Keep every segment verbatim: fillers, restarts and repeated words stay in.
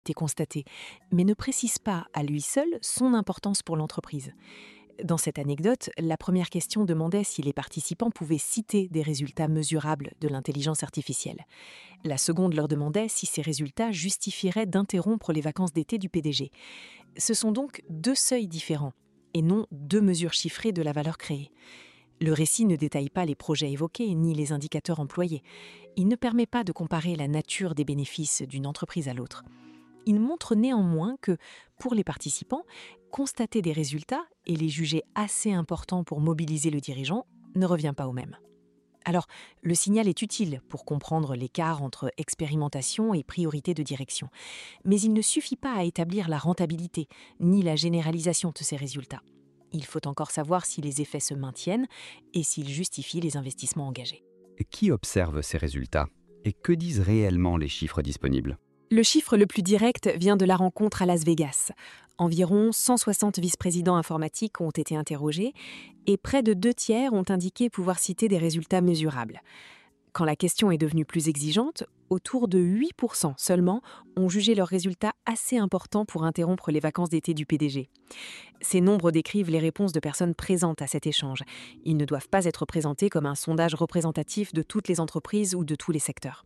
constatée, mais ne précise pas à lui seul son importance pour l'entreprise. Dans cette anecdote, la première question demandait si les participants pouvaient citer des résultats mesurables de l'intelligence artificielle. La seconde leur demandait si ces résultats justifieraient d'interrompre les vacances d'été du P D G. Ce sont donc deux seuils différents, et non deux mesures chiffrées de la valeur créée. Le récit ne détaille pas les projets évoqués ni les indicateurs employés. Il ne permet pas de comparer la nature des bénéfices d'une entreprise à l'autre. Il montre néanmoins que, pour les participants, constater des résultats et les juger assez importants pour mobiliser le dirigeant ne revient pas au même. Alors, le signal est utile pour comprendre l'écart entre expérimentation et priorité de direction. Mais il ne suffit pas à établir la rentabilité, ni la généralisation de ces résultats. Il faut encore savoir si les effets se maintiennent et s'ils justifient les investissements engagés. Qui observe ces résultats? Et que disent réellement les chiffres disponibles? Le chiffre le plus direct vient de la rencontre à Las Vegas. Environ cent soixante vice-présidents informatiques ont été interrogés et près de deux tiers ont indiqué pouvoir citer des résultats mesurables. Quand la question est devenue plus exigeante, autour de huit pour cent seulement ont jugé leurs résultats assez importants pour interrompre les vacances d'été du P D G. Ces nombres décrivent les réponses de personnes présentes à cet échange. Ils ne doivent pas être présentés comme un sondage représentatif de toutes les entreprises ou de tous les secteurs.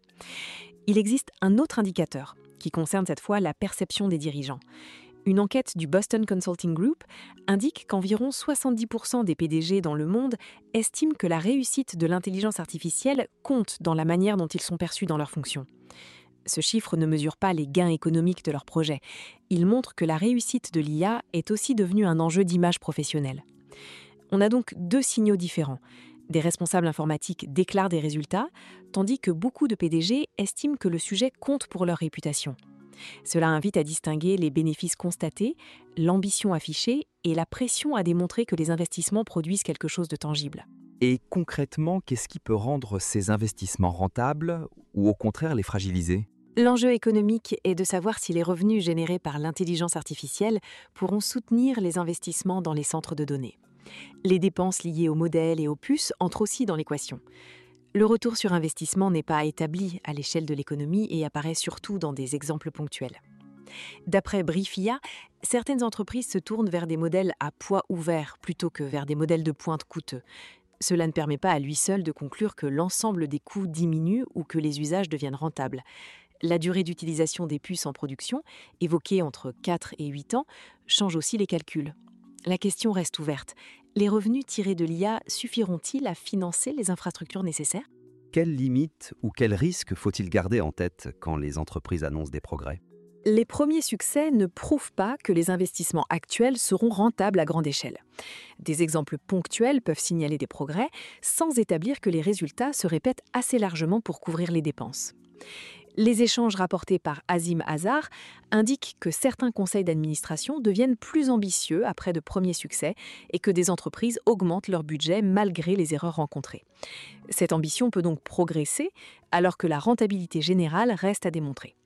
Il existe un autre indicateur qui concerne cette fois la perception des dirigeants. Une enquête du Boston Consulting Group indique qu'environ soixante-dix pour cent des P D G dans le monde estiment que la réussite de l'intelligence artificielle compte dans la manière dont ils sont perçus dans leurs fonctions. Ce chiffre ne mesure pas les gains économiques de leur projet. Il montre que la réussite de l'I A est aussi devenue un enjeu d'image professionnelle. On a donc deux signaux différents. Des responsables informatiques déclarent des résultats, tandis que beaucoup de P D G estiment que le sujet compte pour leur réputation. Cela invite à distinguer les bénéfices constatés, l'ambition affichée et la pression à démontrer que les investissements produisent quelque chose de tangible. Et concrètement, qu'est-ce qui peut rendre ces investissements rentables ou au contraire les fragiliser? L'enjeu économique est de savoir si les revenus générés par l'intelligence artificielle pourront soutenir les investissements dans les centres de données. Les dépenses liées aux modèles et aux puces entrent aussi dans l'équation. Le retour sur investissement n'est pas établi à l'échelle de l'économie et apparaît surtout dans des exemples ponctuels. D'après Briefia, certaines entreprises se tournent vers des modèles à poids ouvert plutôt que vers des modèles de pointe coûteux. Cela ne permet pas à lui seul de conclure que l'ensemble des coûts diminue ou que les usages deviennent rentables. La durée d'utilisation des puces en production, évoquée entre quatre et huit ans, change aussi les calculs. La question reste ouverte. Les revenus tirés de l'I A suffiront-ils à financer les infrastructures nécessaires ? Quelles limites ou quels risques faut-il garder en tête quand les entreprises annoncent des progrès? Les premiers succès ne prouvent pas que les investissements actuels seront rentables à grande échelle. Des exemples ponctuels peuvent signaler des progrès sans établir que les résultats se répètent assez largement pour couvrir les dépenses. Les échanges rapportés par Azim Azhar indiquent que certains conseils d'administration deviennent plus ambitieux après de premiers succès et que des entreprises augmentent leur budget malgré les erreurs rencontrées. Cette ambition peut donc progresser alors que la rentabilité générale reste à démontrer.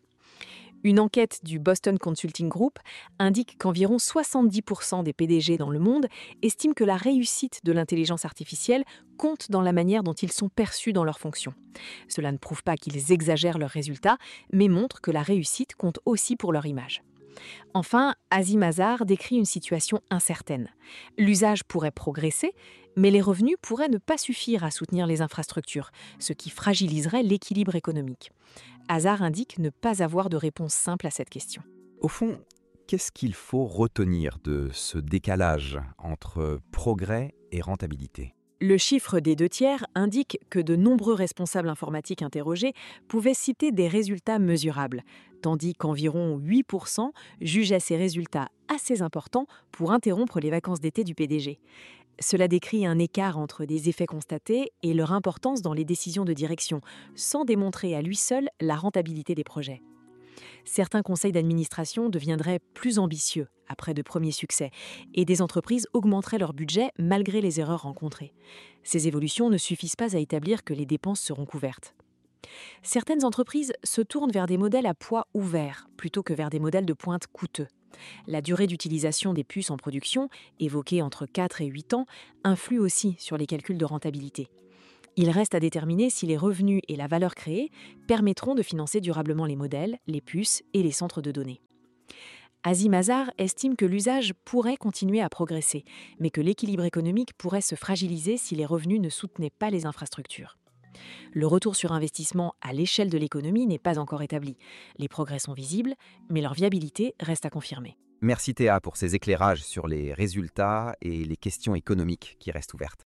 Une enquête du Boston Consulting Group indique qu'environ soixante-dix pour cent des P D G dans le monde estiment que la réussite de l'intelligence artificielle compte dans la manière dont ils sont perçus dans leurs fonctions. Cela ne prouve pas qu'ils exagèrent leurs résultats, mais montre que la réussite compte aussi pour leur image. Enfin, Azim Azhar décrit une situation incertaine. L'usage pourrait progresser, mais les revenus pourraient ne pas suffire à soutenir les infrastructures, ce qui fragiliserait l'équilibre économique. Azhar indique ne pas avoir de réponse simple à cette question. Au fond, qu'est-ce qu'il faut retenir de ce décalage entre progrès et rentabilité? Le chiffre des deux tiers indique que de nombreux responsables informatiques interrogés pouvaient citer des résultats mesurables, tandis qu'environ huit pour cent jugeaient ces résultats assez importants pour interrompre les vacances d'été du P D G. Cela décrit un écart entre des effets constatés et leur importance dans les décisions de direction, sans démontrer à lui seul la rentabilité des projets. Certains conseils d'administration deviendraient plus ambitieux après de premiers succès et des entreprises augmenteraient leur budget malgré les erreurs rencontrées. Ces évolutions ne suffisent pas à établir que les dépenses seront couvertes. Certaines entreprises se tournent vers des modèles à poids ouvert plutôt que vers des modèles de pointe coûteux. La durée d'utilisation des puces en production, évoquée entre quatre et huit ans, influe aussi sur les calculs de rentabilité. Il reste à déterminer si les revenus et la valeur créée permettront de financer durablement les modèles, les puces et les centres de données. Azim Azhar estime que l'usage pourrait continuer à progresser, mais que l'équilibre économique pourrait se fragiliser si les revenus ne soutenaient pas les infrastructures. Le retour sur investissement à l'échelle de l'économie n'est pas encore établi. Les progrès sont visibles, mais leur viabilité reste à confirmer. Merci Théa pour ces éclairages sur les résultats et les questions économiques qui restent ouvertes.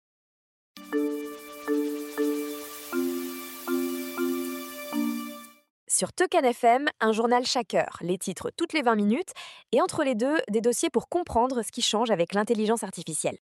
Sur Teucan F M, un journal chaque heure, les titres toutes les vingt minutes, et entre les deux, des dossiers pour comprendre ce qui change avec l'intelligence artificielle.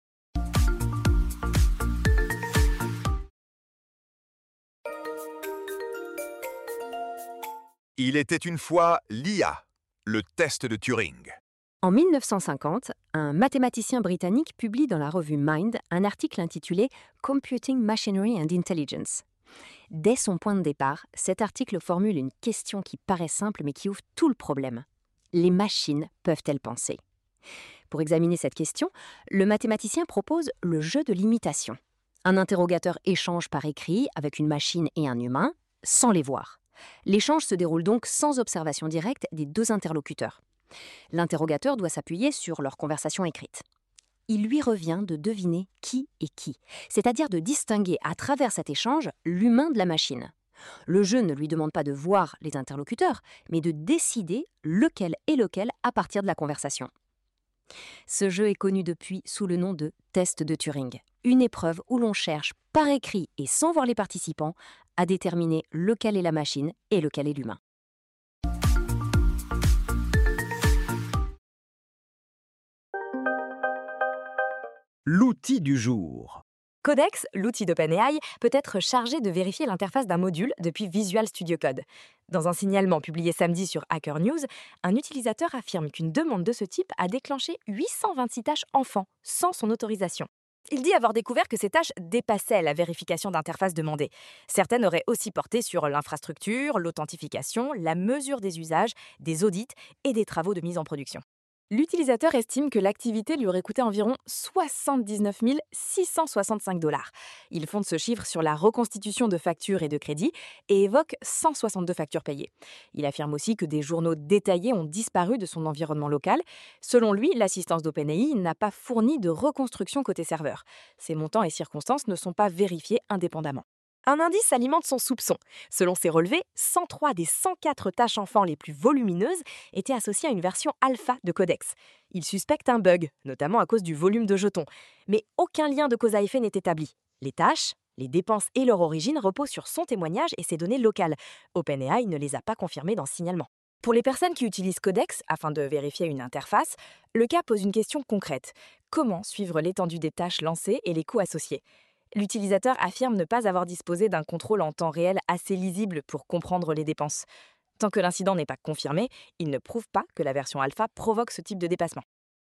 Il était une fois l'I A, le test de Turing. En mille neuf cent cinquante, un mathématicien britannique publie dans la revue Mind un article intitulé Computing Machinery and Intelligence. Dès son point de départ, cet article formule une question qui paraît simple mais qui ouvre tout le problème. Les machines peuvent-elles penser ? Pour examiner cette question, le mathématicien propose le jeu de l'imitation. Un interrogateur échange par écrit avec une machine et un humain, sans les voir. L'échange se déroule donc sans observation directe des deux interlocuteurs. L'interrogateur doit s'appuyer sur leur conversation écrite. Il lui revient de deviner qui est qui, c'est-à-dire de distinguer à travers cet échange l'humain de la machine. Le jeu ne lui demande pas de voir les interlocuteurs, mais de décider lequel est lequel à partir de la conversation. Ce jeu est connu depuis sous le nom de test de Turing, une épreuve où l'on cherche, par écrit et sans voir les participants, à déterminer lequel est la machine et lequel est l'humain. L'outil du jour. Codex, l'outil d'OpenAI, peut être chargé de vérifier l'interface d'un module depuis Visual Studio Code. Dans un signalement publié samedi sur Hacker News, un utilisateur affirme qu'une demande de ce type a déclenché huit cent vingt-six tâches enfants, sans son autorisation. Il dit avoir découvert que ces tâches dépassaient la vérification d'interface demandée. Certaines auraient aussi porté sur l'infrastructure, l'authentification, la mesure des usages, des audits et des travaux de mise en production. L'utilisateur estime que l'activité lui aurait coûté environ soixante-dix-neuf mille six cent soixante-cinq dollars. Il fonde ce chiffre sur la reconstitution de factures et de crédits et évoque cent soixante-deux factures payées. Il affirme aussi que des journaux détaillés ont disparu de son environnement local. Selon lui, l'assistance d'OpenAI n'a pas fourni de reconstruction côté serveur. Ces montants et circonstances ne sont pas vérifiés indépendamment. Un indice alimente son soupçon. Selon ses relevés, cent trois des cent quatre tâches enfants les plus volumineuses étaient associées à une version alpha de Codex. Il suspecte un bug, notamment à cause du volume de jetons. Mais aucun lien de cause à effet n'est établi. Les tâches, les dépenses et leur origine reposent sur son témoignage et ses données locales. OpenAI ne les a pas confirmées dans ce signalement. Pour les personnes qui utilisent Codex afin de vérifier une interface, le cas pose une question concrète. Comment suivre l'étendue des tâches lancées et les coûts associés ? L'utilisateur affirme ne pas avoir disposé d'un contrôle en temps réel assez lisible pour comprendre les dépenses. Tant que l'incident n'est pas confirmé, il ne prouve pas que la version alpha provoque ce type de dépassement.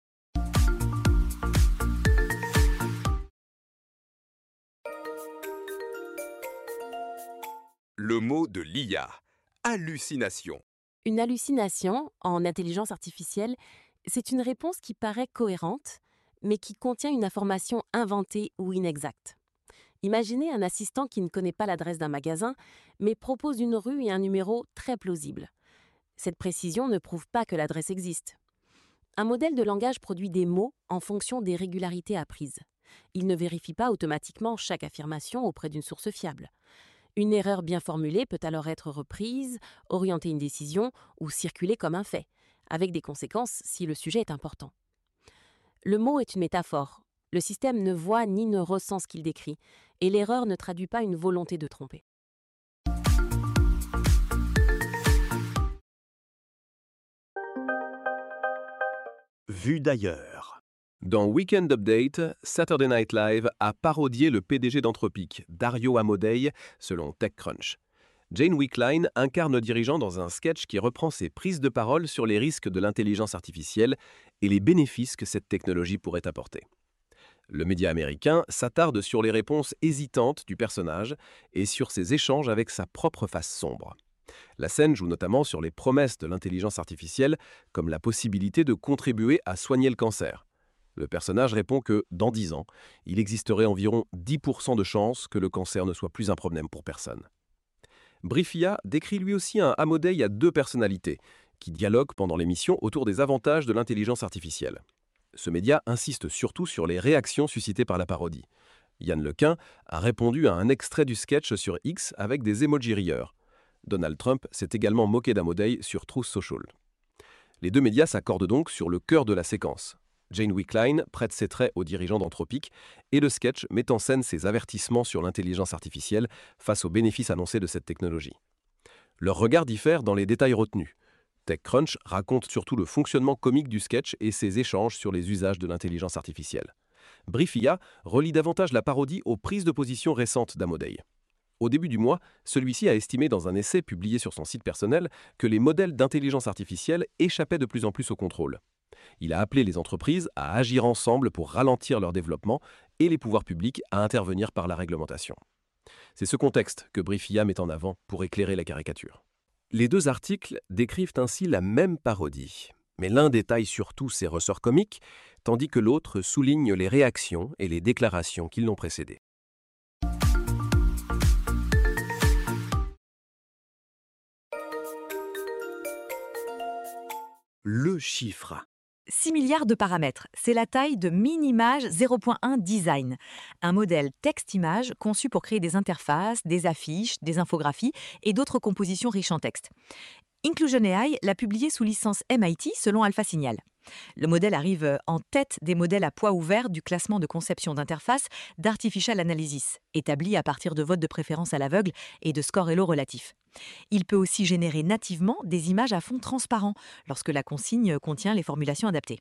Le mot de l'I A, hallucination. Une hallucination, en intelligence artificielle, c'est une réponse qui paraît cohérente, mais qui contient une information inventée ou inexacte. Imaginez un assistant qui ne connaît pas l'adresse d'un magasin, mais propose une rue et un numéro très plausibles. Cette précision ne prouve pas que l'adresse existe. Un modèle de langage produit des mots en fonction des régularités apprises. Il ne vérifie pas automatiquement chaque affirmation auprès d'une source fiable. Une erreur bien formulée peut alors être reprise, orienter une décision ou circuler comme un fait, avec des conséquences si le sujet est important. Le mot est une métaphore. Le système ne voit ni ne ressent ce qu'il décrit, et l'erreur ne traduit pas une volonté de tromper. Vue d'ailleurs. Dans Weekend Update, Saturday Night Live a parodié le P D G d'Anthropic, Dario Amodei, selon TechCrunch. Jane Wickline incarne le dirigeant dans un sketch qui reprend ses prises de parole sur les risques de l'intelligence artificielle et les bénéfices que cette technologie pourrait apporter. Le média américain s'attarde sur les réponses hésitantes du personnage et sur ses échanges avec sa propre face sombre. La scène joue notamment sur les promesses de l'intelligence artificielle, comme la possibilité de contribuer à soigner le cancer. Le personnage répond que, dans dix ans, il existerait environ dix pour cent de chances que le cancer ne soit plus un problème pour personne. Briefia décrit lui aussi un Amodei à deux personnalités, qui dialoguent pendant l'émission autour des avantages de l'intelligence artificielle. Ce média insiste surtout sur les réactions suscitées par la parodie. Yann Lequin a répondu à un extrait du sketch sur X avec des emojis rieurs. Donald Trump s'est également moqué d'Amodei sur Truth Social. Les deux médias s'accordent donc sur le cœur de la séquence. Jane Wickline prête ses traits aux dirigeants d'Anthropic et le sketch met en scène ses avertissements sur l'intelligence artificielle face aux bénéfices annoncés de cette technologie. Leur regard diffère dans les détails retenus. TechCrunch raconte surtout le fonctionnement comique du sketch et ses échanges sur les usages de l'intelligence artificielle. Briefia relie davantage la parodie aux prises de position récentes d'Amodei. Au début du mois, celui-ci a estimé dans un essai publié sur son site personnel que les modèles d'intelligence artificielle échappaient de plus en plus au contrôle. Il a appelé les entreprises à agir ensemble pour ralentir leur développement et les pouvoirs publics à intervenir par la réglementation. C'est ce contexte que Briefia met en avant pour éclairer la caricature. Les deux articles décrivent ainsi la même parodie, mais l'un détaille surtout ses ressorts comiques, tandis que l'autre souligne les réactions et les déclarations qui l'ont précédée. Le chiffre. six milliards de paramètres, c'est la taille de Minimage zéro point un Design, un modèle texte-image conçu pour créer des interfaces, des affiches, des infographies et d'autres compositions riches en texte. Inclusion A I l'a publié sous licence M I T selon Alpha Signal. Le modèle arrive en tête des modèles à poids ouvert du classement de conception d'interface d'Artificial Analysis, établi à partir de votes de préférence à l'aveugle et de scores Elo relatifs. Il peut aussi générer nativement des images à fond transparent lorsque la consigne contient les formulations adaptées.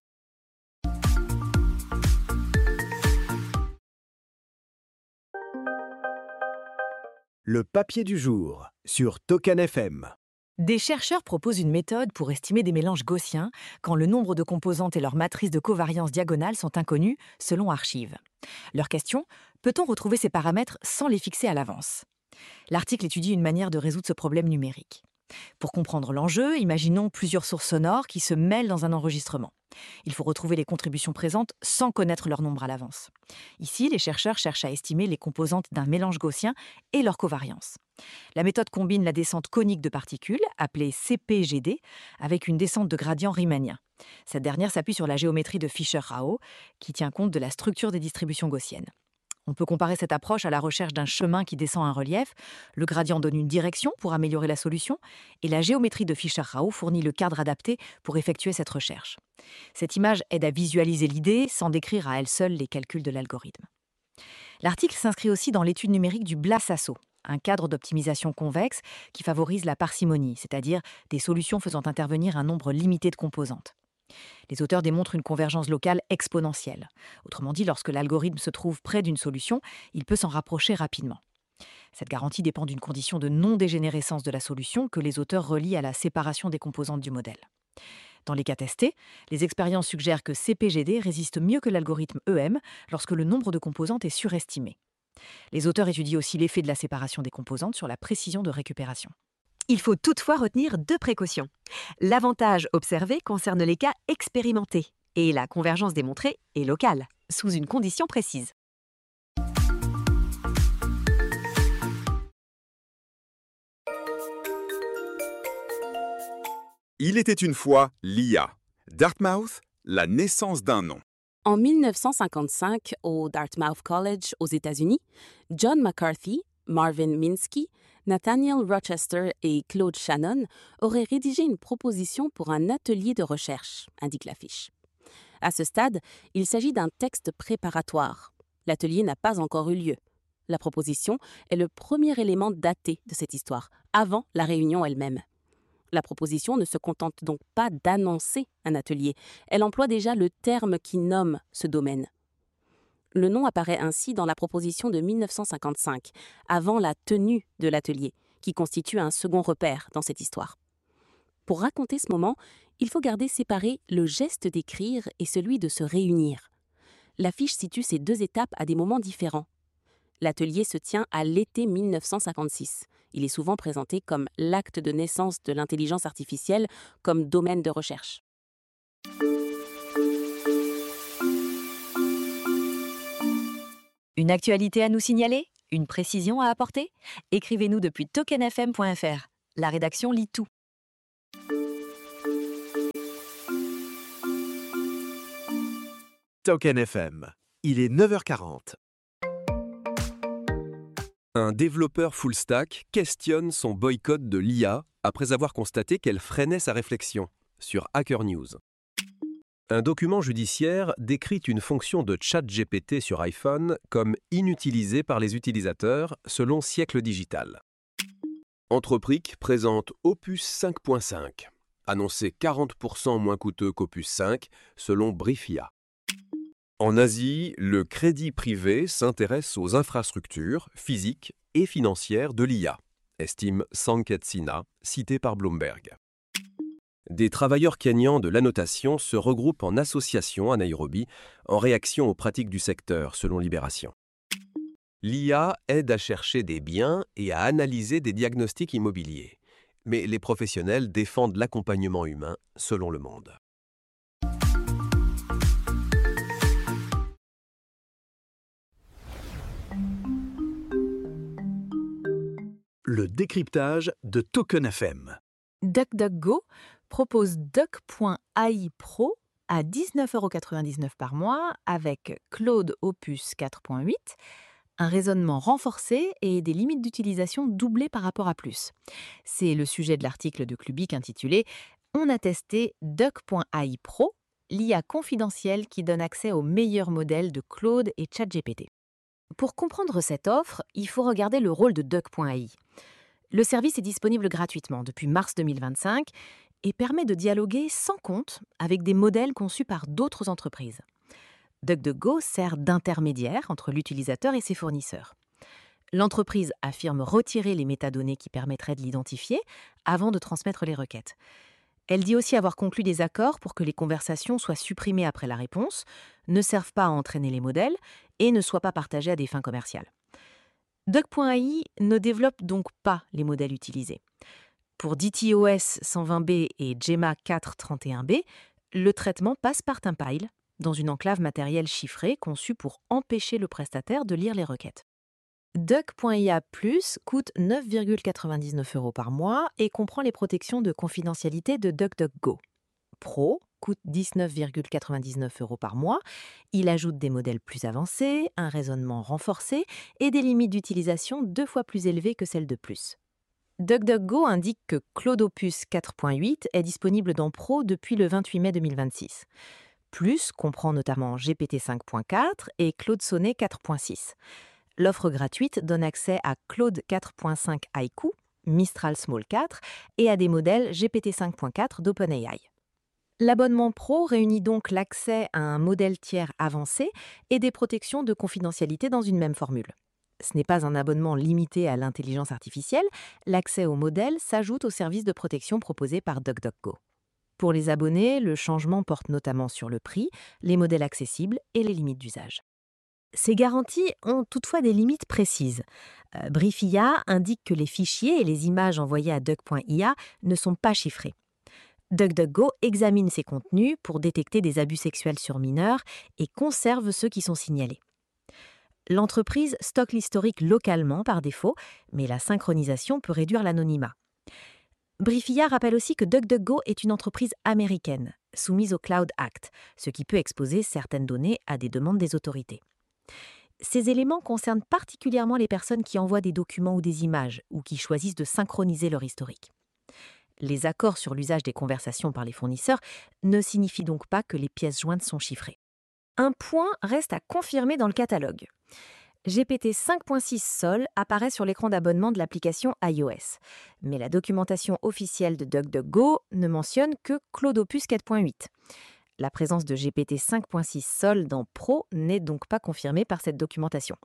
Le papier du jour sur Token F M. Des chercheurs proposent une méthode pour estimer des mélanges gaussiens quand le nombre de composantes et leur matrice de covariance diagonale sont inconnus, selon Archive. Leur question, peut-on retrouver ces paramètres sans les fixer à l'avance ? L'article étudie une manière de résoudre ce problème numérique. Pour comprendre l'enjeu, imaginons plusieurs sources sonores qui se mêlent dans un enregistrement. Il faut retrouver les contributions présentes sans connaître leur nombre à l'avance. Ici, les chercheurs cherchent à estimer les composantes d'un mélange gaussien et leur covariance. La méthode combine la descente conique de particules, appelée C P G D, avec une descente de gradient riemanien. Cette dernière s'appuie sur la géométrie de Fischer-Rao, qui tient compte de la structure des distributions gaussiennes. On peut comparer cette approche à la recherche d'un chemin qui descend un relief. Le gradient donne une direction pour améliorer la solution et la géométrie de Fischer-Rao fournit le cadre adapté pour effectuer cette recherche. Cette image aide à visualiser l'idée sans décrire à elle seule les calculs de l'algorithme. L'article s'inscrit aussi dans l'étude numérique du Blasasso, un cadre d'optimisation convexe qui favorise la parcimonie, c'est-à-dire des solutions faisant intervenir un nombre limité de composantes. Les auteurs démontrent une convergence locale exponentielle. Autrement dit, lorsque l'algorithme se trouve près d'une solution, il peut s'en rapprocher rapidement. Cette garantie dépend d'une condition de non-dégénérescence de la solution que les auteurs relient à la séparation des composantes du modèle. Dans les cas testés, les expériences suggèrent que C P G D résiste mieux que l'algorithme E M lorsque le nombre de composantes est surestimé. Les auteurs étudient aussi l'effet de la séparation des composantes sur la précision de récupération. Il faut toutefois retenir deux précautions. L'avantage observé concerne les cas expérimentés et la convergence démontrée est locale, sous une condition précise. Il était une fois l'I A. Dartmouth, la naissance d'un nom. En mille neuf cent cinquante-cinq, au Dartmouth College aux États-Unis, John McCarthy, Marvin Minsky, Nathaniel Rochester et Claude Shannon auraient rédigé une proposition pour un atelier de recherche, indique l'affiche. À ce stade, il s'agit d'un texte préparatoire. L'atelier n'a pas encore eu lieu. La proposition est le premier élément daté de cette histoire, avant la réunion elle-même. La proposition ne se contente donc pas d'annoncer un atelier, elle emploie déjà le terme qui nomme ce domaine. Le nom apparaît ainsi dans la proposition de mille neuf cent cinquante-cinq, avant la tenue de l'atelier, qui constitue un second repère dans cette histoire. Pour raconter ce moment, il faut garder séparé le geste d'écrire et celui de se réunir. L'affiche situe ces deux étapes à des moments différents. L'atelier se tient à l'été mille neuf cent cinquante-six. Il est souvent présenté comme l'acte de naissance de l'intelligence artificielle comme domaine de recherche. Une actualité à nous signaler? Une précision à apporter? Écrivez-nous depuis token f m point f r. La rédaction lit tout. Token F M, il est neuf heures quarante. Un développeur full stack questionne son boycott de l'I A après avoir constaté qu'elle freinait sa réflexion, sur Hacker News. Un document judiciaire décrit une fonction de ChatGPT sur iPhone comme inutilisée par les utilisateurs selon Siècle Digital. Entrepric présente Opus cinq point cinq, annoncé quarante pour cent moins coûteux qu'Opus cinq selon Briefia. En Asie, le crédit privé s'intéresse aux infrastructures physiques et financières de l'I A, estime Sanket Sinha, cité par Bloomberg. Des travailleurs kenyans de l'annotation se regroupent en association à Nairobi en réaction aux pratiques du secteur, selon Libération. L'I A aide à chercher des biens et à analyser des diagnostics immobiliers, mais les professionnels défendent l'accompagnement humain, selon Le Monde. Le décryptage de Token F M. DuckDuckGo propose Duck point A I Pro à dix-neuf euros quatre-vingt-dix-neuf par mois avec Claude Opus quatre point huit, un raisonnement renforcé et des limites d'utilisation doublées par rapport à plus. C'est le sujet de l'article de Clubic intitulé « On a testé Duck point A I Pro, l'I A confidentielle qui donne accès aux meilleurs modèles de Claude et ChatGPT ». Pour comprendre cette offre, il faut regarder le rôle de Duck point A I. Le service est disponible gratuitement depuis mars deux mille vingt-cinq et permet de dialoguer sans compte avec des modèles conçus par d'autres entreprises. DuckDuckGo sert d'intermédiaire entre l'utilisateur et ses fournisseurs. L'entreprise affirme retirer les métadonnées qui permettraient de l'identifier avant de transmettre les requêtes. Elle dit aussi avoir conclu des accords pour que les conversations soient supprimées après la réponse, ne servent pas à entraîner les modèles et ne soient pas partagées à des fins commerciales. Duck point A I ne développe donc pas les modèles utilisés. Pour D T O S cent vingt B et Gemma quatre cent trente et un B, le traitement passe par Timpile, dans une enclave matérielle chiffrée conçue pour empêcher le prestataire de lire les requêtes. Duck point I A plus coûte neuf virgule quatre-vingt-dix-neuf euros par mois et comprend les protections de confidentialité de DuckDuckGo. Pro coûte dix-neuf virgule quatre-vingt-dix-neuf euros par mois. Il ajoute des modèles plus avancés, un raisonnement renforcé et des limites d'utilisation deux fois plus élevées que celles de plus. DuckDuckGo indique que Claude Opus quatre point huit est disponible dans Pro depuis le vingt-huit mai deux mille vingt-six. Plus comprend notamment G P T cinq point quatre et Claude Sonnet quatre point six. L'offre gratuite donne accès à Claude quatre point cinq Haiku, Mistral Small quatre et à des modèles G P T cinq point quatre d'OpenAI. L'abonnement Pro réunit donc l'accès à un modèle tiers avancé et des protections de confidentialité dans une même formule. Ce n'est pas un abonnement limité à l'intelligence artificielle, l'accès au modèle s'ajoute aux services de protection proposés par DuckDuckGo. Pour les abonnés, le changement porte notamment sur le prix, les modèles accessibles et les limites d'usage. Ces garanties ont toutefois des limites précises. Euh, Briefia indique que les fichiers et les images envoyées à Duck point I A ne sont pas chiffrés. DuckDuckGo examine ces contenus pour détecter des abus sexuels sur mineurs et conserve ceux qui sont signalés. L'entreprise stocke l'historique localement par défaut, mais la synchronisation peut réduire l'anonymat. Briefia rappelle aussi que DuckDuckGo est une entreprise américaine, soumise au Cloud Act, ce qui peut exposer certaines données à des demandes des autorités. Ces éléments concernent particulièrement les personnes qui envoient des documents ou des images ou qui choisissent de synchroniser leur historique. Les accords sur l'usage des conversations par les fournisseurs ne signifient donc pas que les pièces jointes sont chiffrées. Un point reste à confirmer dans le catalogue. G P T cinq point six Sol apparaît sur l'écran d'abonnement de l'application iOS, mais la documentation officielle de DuckDuckGo ne mentionne que Claude Opus quatre point huit. La présence de G P T cinq point six Sol dans Pro n'est donc pas confirmée par cette documentation.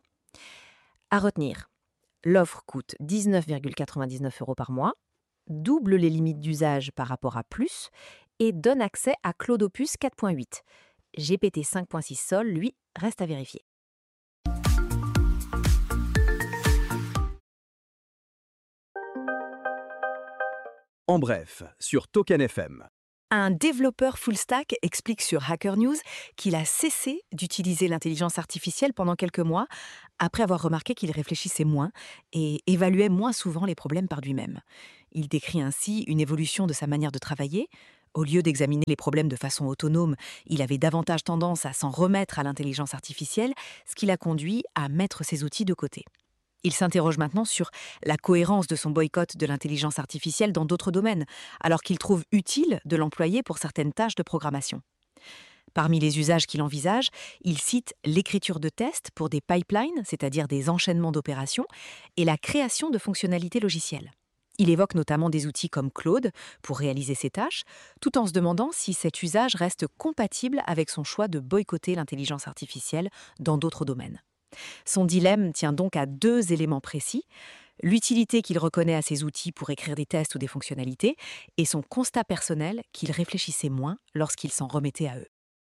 À retenir, l'offre coûte dix-neuf virgule quatre-vingt-dix-neuf euros par mois, double les limites d'usage par rapport à plus et donne accès à Claude Opus quatre point huit. G P T cinq point six Sol, lui, reste à vérifier. En bref, sur Token F M. Un développeur full stack explique sur Hacker News qu'il a cessé d'utiliser l'intelligence artificielle pendant quelques mois, après avoir remarqué qu'il réfléchissait moins et évaluait moins souvent les problèmes par lui-même. Il décrit ainsi une évolution de sa manière de travailler. Au lieu d'examiner les problèmes de façon autonome, il avait davantage tendance à s'en remettre à l'intelligence artificielle, ce qui l'a conduit à mettre ses outils de côté. Il s'interroge maintenant sur la cohérence de son boycott de l'intelligence artificielle dans d'autres domaines, alors qu'il trouve utile de l'employer pour certaines tâches de programmation. Parmi les usages qu'il envisage, il cite l'écriture de tests pour des pipelines, c'est-à-dire des enchaînements d'opérations, et la création de fonctionnalités logicielles. Il évoque notamment des outils comme Claude pour réaliser ces tâches, tout en se demandant si cet usage reste compatible avec son choix de boycotter l'intelligence artificielle dans d'autres domaines. Son dilemme tient donc à deux éléments précis, l'utilité qu'il reconnaît à ces outils pour écrire des tests ou des fonctionnalités, et son constat personnel qu'il réfléchissait moins lorsqu'il s'en remettait à eux.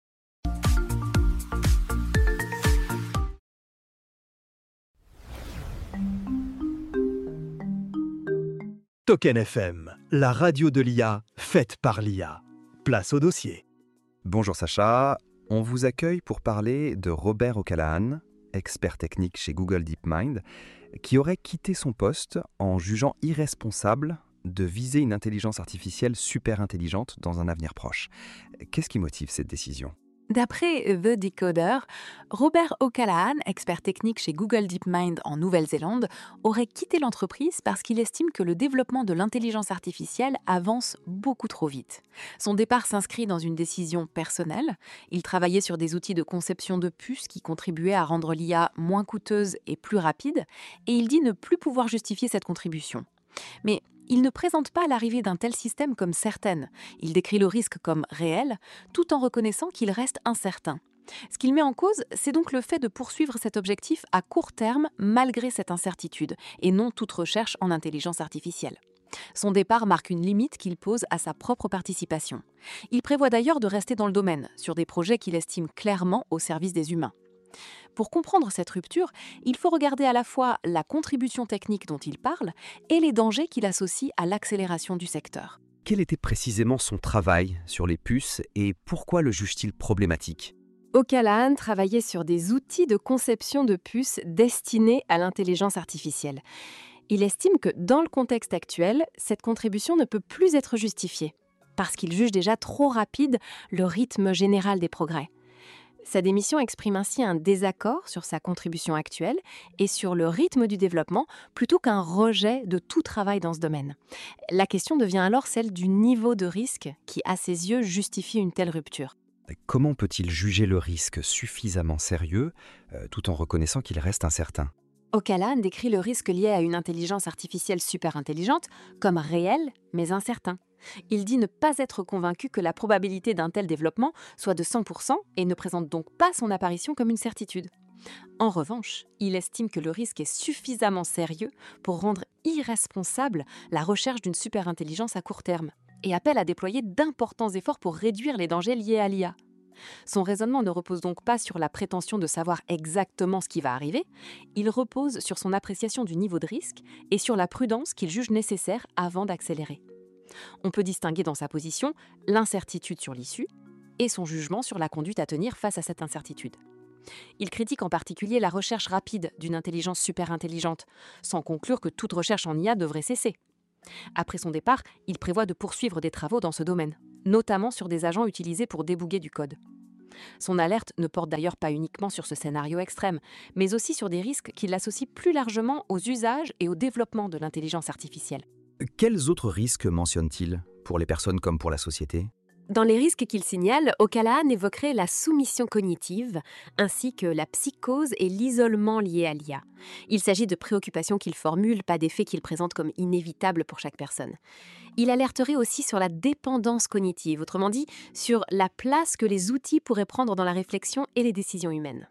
Token F M, la radio de l'I A, faite par l'I A. Place au dossier. Bonjour Sacha, on vous accueille pour parler de Robert O'Callaghan, expert technique chez Google DeepMind, qui aurait quitté son poste en jugeant irresponsable de viser une intelligence artificielle super intelligente dans un avenir proche. Qu'est-ce qui motive cette décision ? D'après The Decoder, Robert O'Callaghan, expert technique chez Google DeepMind en Nouvelle-Zélande, aurait quitté l'entreprise parce qu'il estime que le développement de l'intelligence artificielle avance beaucoup trop vite. Son départ s'inscrit dans une décision personnelle. Il travaillait sur des outils de conception de puces qui contribuaient à rendre l'I A moins coûteuse et plus rapide, et il dit ne plus pouvoir justifier cette contribution. Mais il ne présente pas l'arrivée d'un tel système comme certaine. Il décrit le risque comme réel, tout en reconnaissant qu'il reste incertain. Ce qu'il met en cause, c'est donc le fait de poursuivre cet objectif à court terme malgré cette incertitude, et non toute recherche en intelligence artificielle. Son départ marque une limite qu'il pose à sa propre participation. Il prévoit d'ailleurs de rester dans le domaine, sur des projets qu'il estime clairement au service des humains. Pour comprendre cette rupture, il faut regarder à la fois la contribution technique dont il parle et les dangers qu'il associe à l'accélération du secteur. Quel était précisément son travail sur les puces et pourquoi le juge-t-il problématique ? O'Callaghan travaillait sur des outils de conception de puces destinés à l'intelligence artificielle. Il estime que dans le contexte actuel, cette contribution ne peut plus être justifiée, parce qu'il juge déjà trop rapide le rythme général des progrès. Sa démission exprime ainsi un désaccord sur sa contribution actuelle et sur le rythme du développement plutôt qu'un rejet de tout travail dans ce domaine. La question devient alors celle du niveau de risque qui, à ses yeux, justifie une telle rupture. Comment peut-il juger le risque suffisamment sérieux euh, tout en reconnaissant qu'il reste incertain ? O'Callaghan décrit le risque lié à une intelligence artificielle super intelligente comme réel mais incertain. Il dit ne pas être convaincu que la probabilité d'un tel développement soit de cent pour cent et ne présente donc pas son apparition comme une certitude. En revanche, il estime que le risque est suffisamment sérieux pour rendre irresponsable la recherche d'une super-intelligence à court terme et appelle à déployer d'importants efforts pour réduire les dangers liés à l'I A. Son raisonnement ne repose donc pas sur la prétention de savoir exactement ce qui va arriver, il repose sur son appréciation du niveau de risque et sur la prudence qu'il juge nécessaire avant d'accélérer. On peut distinguer dans sa position l'incertitude sur l'issue et son jugement sur la conduite à tenir face à cette incertitude. Il critique en particulier la recherche rapide d'une intelligence super intelligente, sans conclure que toute recherche en I A devrait cesser. Après son départ, il prévoit de poursuivre des travaux dans ce domaine, notamment sur des agents utilisés pour débugger du code. Son alerte ne porte d'ailleurs pas uniquement sur ce scénario extrême, mais aussi sur des risques qui l'associent plus largement aux usages et au développement de l'intelligence artificielle. Quels autres risques mentionne-t-il pour les personnes comme pour la société ? Dans les risques qu'il signale, O'Callaghan évoquerait la soumission cognitive, ainsi que la psychose et l'isolement liés à l'I A. Il s'agit de préoccupations qu'il formule, pas d'effets qu'il présente comme inévitables pour chaque personne. Il alerterait aussi sur la dépendance cognitive, autrement dit, sur la place que les outils pourraient prendre dans la réflexion et les décisions humaines.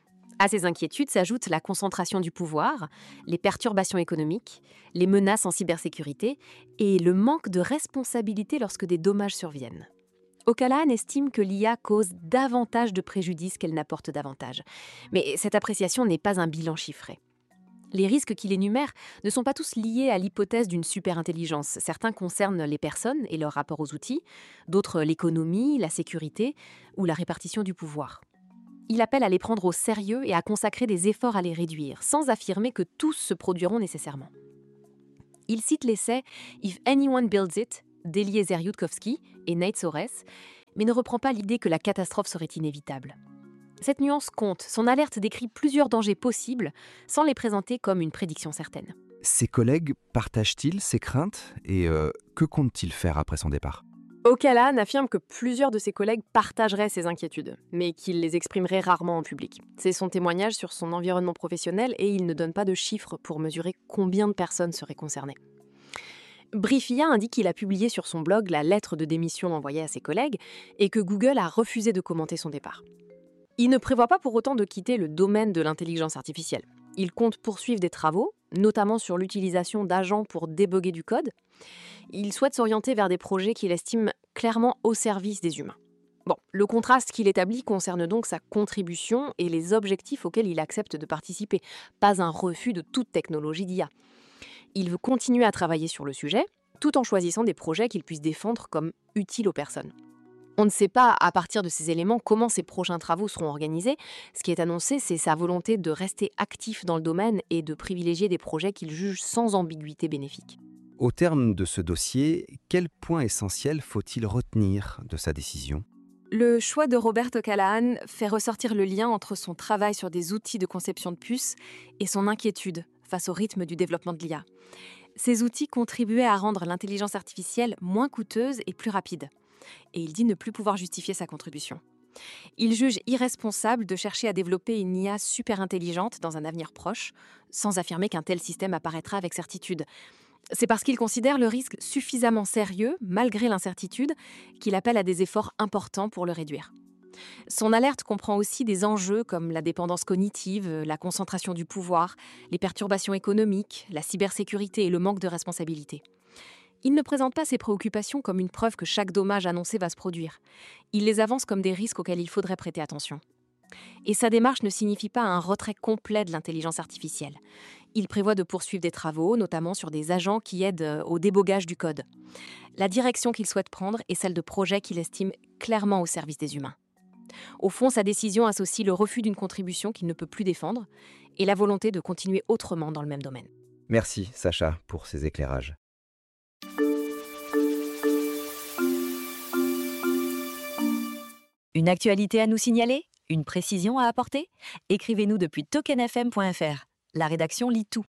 À ces inquiétudes s'ajoute la concentration du pouvoir, les perturbations économiques, les menaces en cybersécurité et le manque de responsabilité lorsque des dommages surviennent. O'Callaghan estime que l'I A cause davantage de préjudices qu'elle n'apporte d'avantages. Mais cette appréciation n'est pas un bilan chiffré. Les risques qu'il énumère ne sont pas tous liés à l'hypothèse d'une superintelligence. Certains concernent les personnes et leur rapport aux outils, d'autres l'économie, la sécurité ou la répartition du pouvoir. Il appelle à les prendre au sérieux et à consacrer des efforts à les réduire, sans affirmer que tous se produiront nécessairement. Il cite l'essai « If anyone builds it » d'Eliezer Yudkowsky et Nate Sores, mais ne reprend pas l'idée que la catastrophe serait inévitable. Cette nuance compte, son alerte décrit plusieurs dangers possibles sans les présenter comme une prédiction certaine. Ses collègues partagent-ils ses craintes et euh, que compte-t-il faire après son départ ? O'Callaghan affirme que plusieurs de ses collègues partageraient ses inquiétudes, mais qu'il les exprimerait rarement en public. C'est son témoignage sur son environnement professionnel et il ne donne pas de chiffres pour mesurer combien de personnes seraient concernées. Briefia indique qu'il a publié sur son blog la lettre de démission envoyée à ses collègues et que Google a refusé de commenter son départ. Il ne prévoit pas pour autant de quitter le domaine de l'intelligence artificielle. Il compte poursuivre des travaux, notamment sur l'utilisation d'agents pour débugger du code. Il souhaite s'orienter vers des projets qu'il estime clairement au service des humains. Bon, le contraste qu'il établit concerne donc sa contribution et les objectifs auxquels il accepte de participer, pas un refus de toute technologie d'I A. Il veut continuer à travailler sur le sujet, tout en choisissant des projets qu'il puisse défendre comme utiles aux personnes. On ne sait pas, à partir de ces éléments, comment ses prochains travaux seront organisés. Ce qui est annoncé, c'est sa volonté de rester actif dans le domaine et de privilégier des projets qu'il juge sans ambiguïté bénéfique. Au terme de ce dossier, quel point essentiel faut-il retenir de sa décision ? Le choix de Robert O'Callaghan fait ressortir le lien entre son travail sur des outils de conception de puces et son inquiétude face au rythme du développement de l'I A. Ces outils contribuaient à rendre l'intelligence artificielle moins coûteuse et plus rapide. Et il dit ne plus pouvoir justifier sa contribution. Il juge irresponsable de chercher à développer une I A super intelligente dans un avenir proche, sans affirmer qu'un tel système apparaîtra avec certitude. C'est parce qu'il considère le risque suffisamment sérieux, malgré l'incertitude, qu'il appelle à des efforts importants pour le réduire. Son alerte comprend aussi des enjeux comme la dépendance cognitive, la concentration du pouvoir, les perturbations économiques, la cybersécurité et le manque de responsabilité. Il ne présente pas ces préoccupations comme une preuve que chaque dommage annoncé va se produire. Il les avance comme des risques auxquels il faudrait prêter attention. Et sa démarche ne signifie pas un retrait complet de l'intelligence artificielle. Il prévoit de poursuivre des travaux, notamment sur des agents qui aident au débogage du code. La direction qu'il souhaite prendre est celle de projets qu'il estime clairement au service des humains. Au fond, sa décision associe le refus d'une contribution qu'il ne peut plus défendre et la volonté de continuer autrement dans le même domaine. Merci Sacha pour ces éclairages. Une actualité à nous signaler ? Une précision à apporter ? Écrivez-nous depuis token f m point f r. La rédaction lit tout.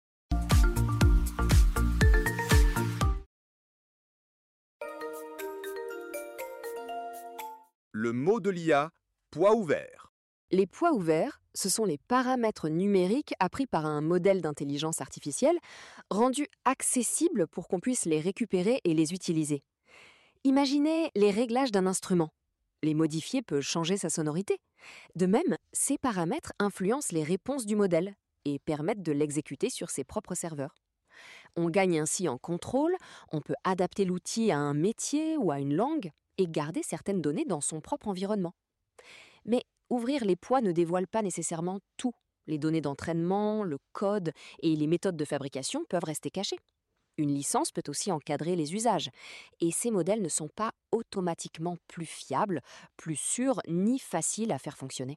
Le mot de l'I A, poids ouvert. Les poids ouverts, ce sont les paramètres numériques appris par un modèle d'intelligence artificielle, rendus accessibles pour qu'on puisse les récupérer et les utiliser. Imaginez les réglages d'un instrument. Les modifier peut changer sa sonorité. De même, ces paramètres influencent les réponses du modèle et permettent de l'exécuter sur ses propres serveurs. On gagne ainsi en contrôle, on peut adapter l'outil à un métier ou à une langue et garder certaines données dans son propre environnement. Mais ouvrir les poids ne dévoile pas nécessairement tout. Les données d'entraînement, le code et les méthodes de fabrication peuvent rester cachées. Une licence peut aussi encadrer les usages. Et ces modèles ne sont pas automatiquement plus fiables, plus sûrs ni faciles à faire fonctionner.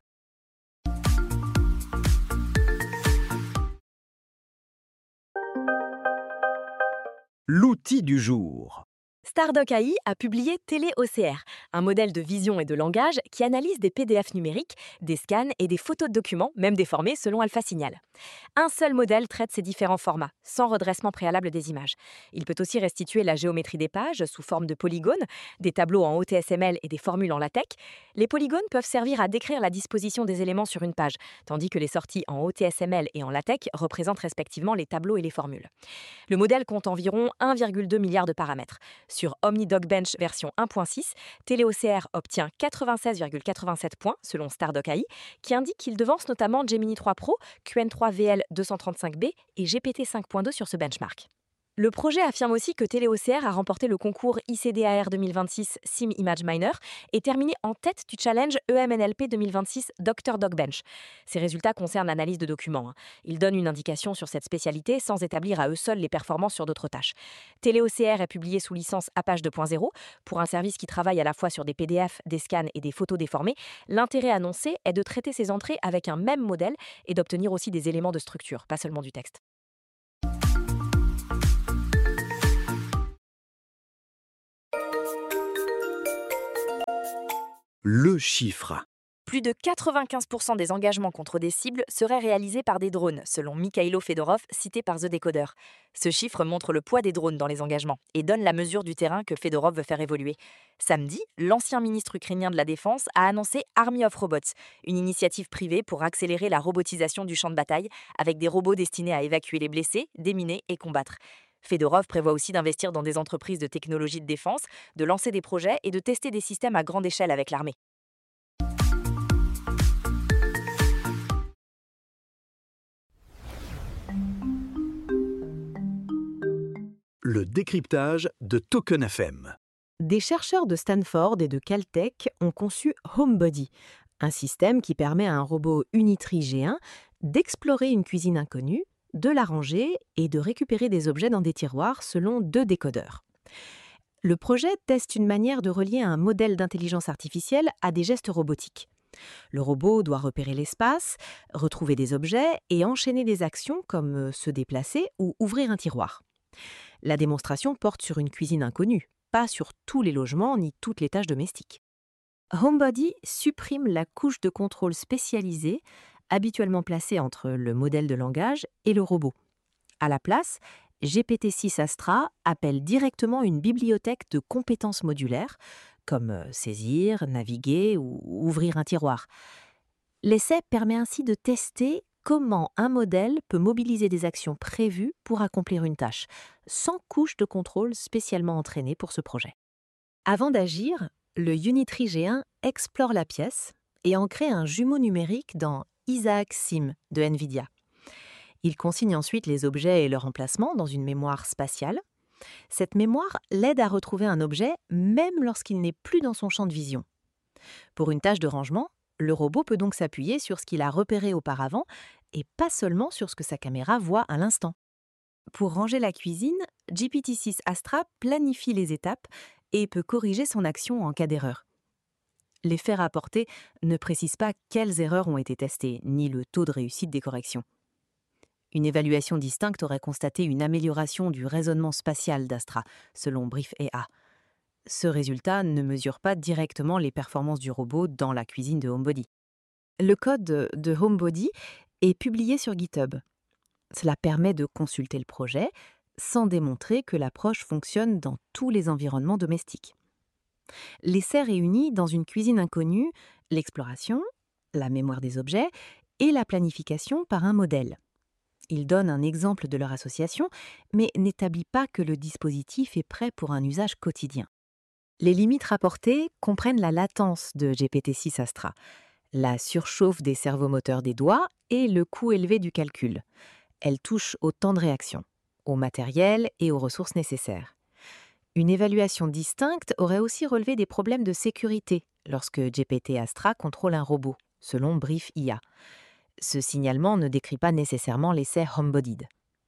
L'outil du jour. Stardock A I a publié TéléOCR, un modèle de vision et de langage qui analyse des P D F numériques, des scans et des photos de documents, même déformés selon Alpha Signal. Un seul modèle traite ces différents formats, sans redressement préalable des images. Il peut aussi restituer la géométrie des pages sous forme de polygones, des tableaux en O T S M L et des formules en LaTeX. Les polygones peuvent servir à décrire la disposition des éléments sur une page, tandis que les sorties en O T S M L et en LaTeX représentent respectivement les tableaux et les formules. Le modèle compte environ un virgule deux milliard de paramètres. Sur OmniDocBench version un point six, TéléOCR obtient quatre-vingt-seize virgule quatre-vingt-sept points selon Stardock A I, qui indique qu'il devance notamment Gemini trois Pro, Q N trois V L deux cent trente-cinq B et G P T cinq point deux sur ce benchmark. Le projet affirme aussi que TeleOCR a remporté le concours I C D A R deux mille vingt-six Sim Image Miner et terminé en tête du challenge E M N L P deux mille vingt-six Doctor Dogbench. Ces résultats concernent l'analyse de documents. hein. Ils donnent une indication sur cette spécialité sans établir à eux seuls les performances sur d'autres tâches. TeleOCR est publié sous licence Apache deux point zéro pour un service qui travaille à la fois sur des P D F, des scans et des photos déformées. L'intérêt annoncé est de traiter ces entrées avec un même modèle et d'obtenir aussi des éléments de structure, pas seulement du texte. Le chiffre. Plus de quatre-vingt-quinze pour cent des engagements contre des cibles seraient réalisés par des drones, selon Mikhailo Fedorov, cité par The Decoder. Ce chiffre montre le poids des drones dans les engagements et donne la mesure du terrain que Fedorov veut faire évoluer. Samedi, l'ancien ministre ukrainien de la Défense a annoncé Army of Robots, une initiative privée pour accélérer la robotisation du champ de bataille, avec des robots destinés à évacuer les blessés, déminer et combattre. Fedorov prévoit aussi d'investir dans des entreprises de technologie de défense, de lancer des projets et de tester des systèmes à grande échelle avec l'armée. Le décryptage de Token F M. Des chercheurs de Stanford et de Caltech ont conçu HomeBody, un système qui permet à un robot Unitree G un d'explorer une cuisine inconnue, de la ranger et de récupérer des objets dans des tiroirs selon deux décodeurs. Le projet teste une manière de relier un modèle d'intelligence artificielle à des gestes robotiques. Le robot doit repérer l'espace, retrouver des objets et enchaîner des actions comme se déplacer ou ouvrir un tiroir. La démonstration porte sur une cuisine inconnue, pas sur tous les logements ni toutes les tâches domestiques. HomeBody supprime la couche de contrôle spécialisée habituellement placée entre le modèle de langage et le robot. À la place, G P T six Astra appelle directement une bibliothèque de compétences modulaires, comme saisir, naviguer ou ouvrir un tiroir. L'essai permet ainsi de tester comment un modèle peut mobiliser des actions prévues pour accomplir une tâche, sans couche de contrôle spécialement entraînée pour ce projet. Avant d'agir, le Unitree G un explore la pièce et en crée un jumeau numérique dans Isaac Sim de NVIDIA. Il consigne ensuite les objets et leur emplacement dans une mémoire spatiale. Cette mémoire l'aide à retrouver un objet même lorsqu'il n'est plus dans son champ de vision. Pour une tâche de rangement, le robot peut donc s'appuyer sur ce qu'il a repéré auparavant et pas seulement sur ce que sa caméra voit à l'instant. Pour ranger la cuisine, G P T six Astra planifie les étapes et peut corriger son action en cas d'erreur. Les faits rapportés ne précisent pas quelles erreurs ont été testées, ni le taux de réussite des corrections. Une évaluation distincte aurait constaté une amélioration du raisonnement spatial d'Astra, selon Brief A I. Ce résultat ne mesure pas directement les performances du robot dans la cuisine de HomeBody. Le code de HomeBody est publié sur GitHub. Cela permet de consulter le projet sans démontrer que l'approche fonctionne dans tous les environnements domestiques. L'essai réunit dans une cuisine inconnue l'exploration, la mémoire des objets et la planification par un modèle. Il donne un exemple de leur association, mais n'établit pas que le dispositif est prêt pour un usage quotidien. Les limites rapportées comprennent la latence de G P T six Astra, la surchauffe des servomoteurs des doigts et le coût élevé du calcul. Elles touchent au temps de réaction, au matériel et aux ressources nécessaires. Une évaluation distincte aurait aussi relevé des problèmes de sécurité lorsque G P T Astra contrôle un robot, selon Brief I A. Ce signalement ne décrit pas nécessairement l'essai HomeBodied.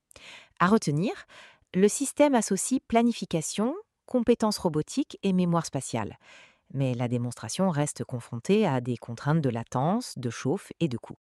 À retenir, le système associe planification, compétences robotiques et mémoire spatiale. Mais la démonstration reste confrontée à des contraintes de latence, de chauffe et de coût.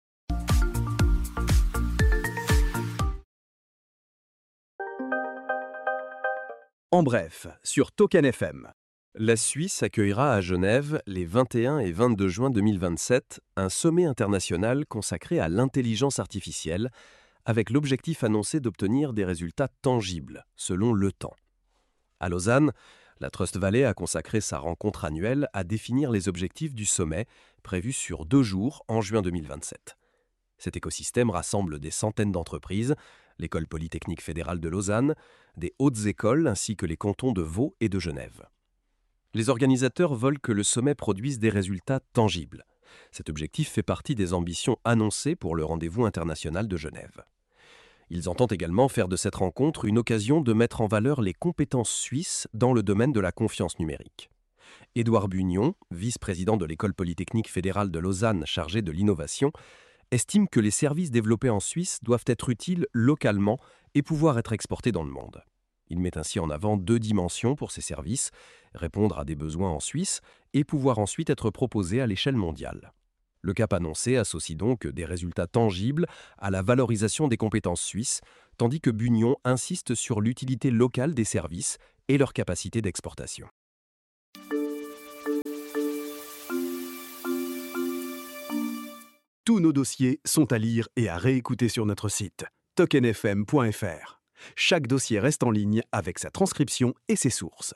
En bref, sur Token F M. La Suisse accueillera à Genève, les vingt et un et vingt-deux juin deux mille vingt-sept, un sommet international consacré à l'intelligence artificielle, avec l'objectif annoncé d'obtenir des résultats tangibles, selon le temps. À Lausanne, la Trust Valley a consacré sa rencontre annuelle à définir les objectifs du sommet, prévu sur deux jours en juin deux mille vingt-sept. Cet écosystème rassemble des centaines d'entreprises, l'École polytechnique fédérale de Lausanne, des hautes écoles ainsi que les cantons de Vaud et de Genève. Les organisateurs veulent que le sommet produise des résultats tangibles. Cet objectif fait partie des ambitions annoncées pour le rendez-vous international de Genève. Ils entendent également faire de cette rencontre une occasion de mettre en valeur les compétences suisses dans le domaine de la confiance numérique. Édouard Bugnon, vice-président de l'École polytechnique fédérale de Lausanne chargé de l'innovation, estime que les services développés en Suisse doivent être utiles localement et pouvoir être exportés dans le monde. Il met ainsi en avant deux dimensions pour ces services, répondre à des besoins en Suisse et pouvoir ensuite être proposés à l'échelle mondiale. Le cap annoncé associe donc des résultats tangibles à la valorisation des compétences suisses, tandis que Bugnon insiste sur l'utilité locale des services et leur capacité d'exportation. Tous nos dossiers sont à lire et à réécouter sur notre site token f m point f r. Chaque dossier reste en ligne avec sa transcription et ses sources.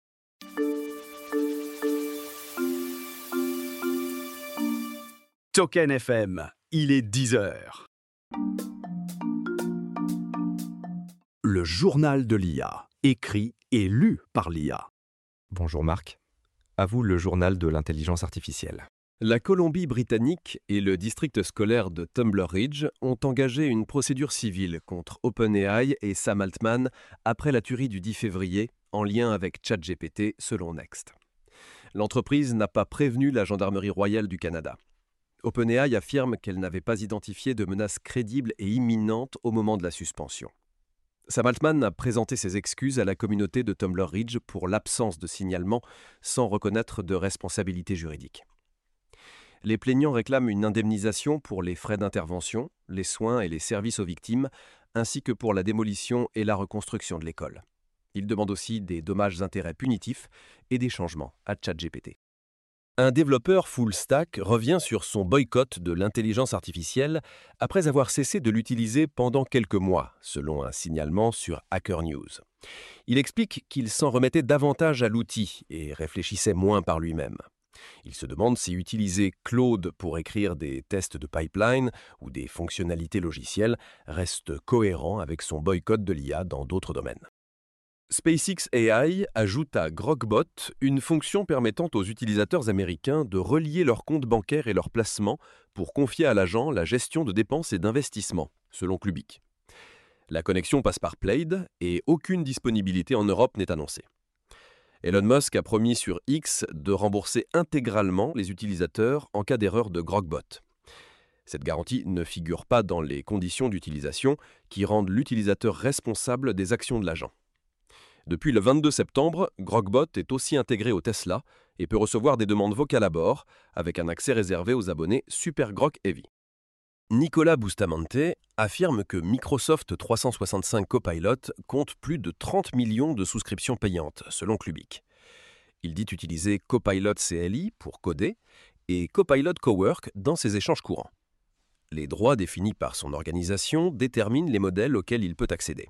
Token F M, il est dix heures. Le journal de l'I A, écrit et lu par l'I A. Bonjour Marc. À vous le journal de l'intelligence artificielle. La Colombie-Britannique et le district scolaire de Tumbler Ridge ont engagé une procédure civile contre OpenAI et Sam Altman après la tuerie du dix février en lien avec ChatGPT, selon Next. L'entreprise n'a pas prévenu la Gendarmerie royale du Canada. OpenAI affirme qu'elle n'avait pas identifié de menaces crédibles et imminentes au moment de la suspension. Sam Altman a présenté ses excuses à la communauté de Tumbler Ridge pour l'absence de signalement sans reconnaître de responsabilité juridique. Les plaignants réclament une indemnisation pour les frais d'intervention, les soins et les services aux victimes, ainsi que pour la démolition et la reconstruction de l'école. Ils demandent aussi des dommages-intérêts punitifs et des changements à ChatGPT. Un développeur full stack revient sur son boycott de l'intelligence artificielle après avoir cessé de l'utiliser pendant quelques mois, selon un signalement sur Hacker News. Il explique qu'il s'en remettait davantage à l'outil et réfléchissait moins par lui-même. Il se demande si utiliser Claude pour écrire des tests de pipeline ou des fonctionnalités logicielles reste cohérent avec son boycott de l'I A dans d'autres domaines. SpaceX A I ajoute à Grogbot une fonction permettant aux utilisateurs américains de relier leurs comptes bancaires et leurs placements pour confier à l'agent la gestion de dépenses et d'investissements, selon Clubic. La connexion passe par Plaid et aucune disponibilité en Europe n'est annoncée. Elon Musk a promis sur X de rembourser intégralement les utilisateurs en cas d'erreur de Grogbot. Cette garantie ne figure pas dans les conditions d'utilisation qui rendent l'utilisateur responsable des actions de l'agent. Depuis le vingt-deux septembre, Grogbot est aussi intégré au Tesla et peut recevoir des demandes vocales à bord, avec un accès réservé aux abonnés Super Grok Heavy. Nicolas Bustamante affirme que Microsoft trois cent soixante-cinq Copilot compte plus de trente millions de souscriptions payantes, selon Clubic. Il dit utiliser Copilot C L I pour coder et Copilot Cowork dans ses échanges courants. Les droits définis par son organisation déterminent les modèles auxquels il peut accéder.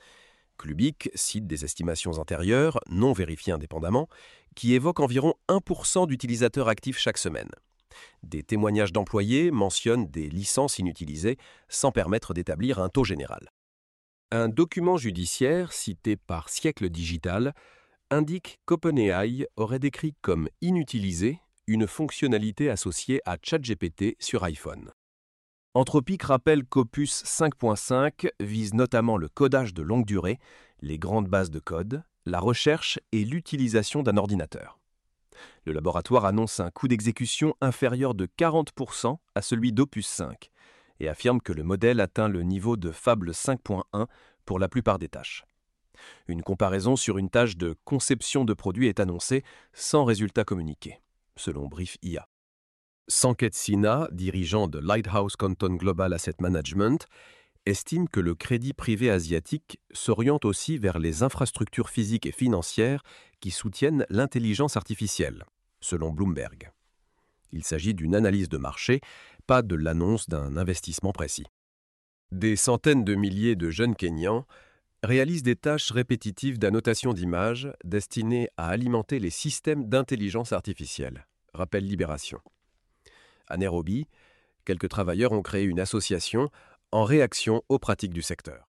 Clubic cite des estimations antérieures, non vérifiées indépendamment, qui évoquent environ un pour cent d'utilisateurs actifs chaque semaine. Des témoignages d'employés mentionnent des licences inutilisées sans permettre d'établir un taux général. Un document judiciaire cité par Siècle Digital indique qu'OpenAI aurait décrit comme inutilisée une fonctionnalité associée à ChatGPT sur iPhone. Anthropic rappelle qu'Opus cinq point cinq vise notamment le codage de longue durée, les grandes bases de code, la recherche et l'utilisation d'un ordinateur. Le laboratoire annonce un coût d'exécution inférieur de quarante pour cent à celui d'Opus cinq et affirme que le modèle atteint le niveau de Fable cinq point un pour la plupart des tâches. Une comparaison sur une tâche de conception de produit est annoncée sans résultat communiqué, selon Brief I A. Sanket Sinha, dirigeant de Lighthouse Canton Global Asset Management, estime que le crédit privé asiatique s'oriente aussi vers les infrastructures physiques et financières qui soutiennent l'intelligence artificielle, selon Bloomberg. Il s'agit d'une analyse de marché, pas de l'annonce d'un investissement précis. Des centaines de milliers de jeunes Kenyans réalisent des tâches répétitives d'annotation d'images destinées à alimenter les systèmes d'intelligence artificielle, rappelle Libération. À Nairobi, quelques travailleurs ont créé une association en réaction aux pratiques du secteur.